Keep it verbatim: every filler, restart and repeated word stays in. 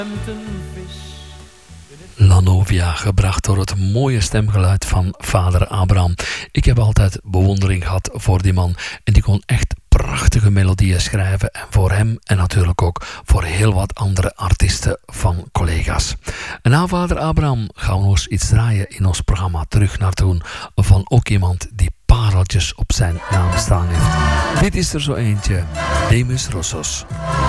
Lanovia, gebracht door het mooie stemgeluid van vader Abraham. Ik heb altijd bewondering gehad voor die man. En die kon echt prachtige melodieën schrijven. En voor hem en natuurlijk ook voor heel wat andere artiesten van collega's. En na vader Abraham gaan we nog eens iets draaien in ons programma Terug naar Toen. Van ook iemand die pareltjes op zijn naam staan heeft. Dit is er zo eentje. Demis Roussos.